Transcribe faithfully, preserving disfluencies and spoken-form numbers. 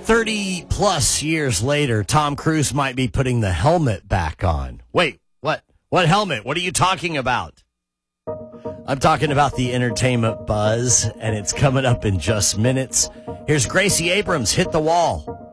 thirty plus years later, Tom Cruise might be putting the helmet back on. Wait, what? What helmet? What are you talking about? I'm talking about the entertainment buzz, and it's coming up in just minutes. Here's Gracie Abrams, Hit the Wall.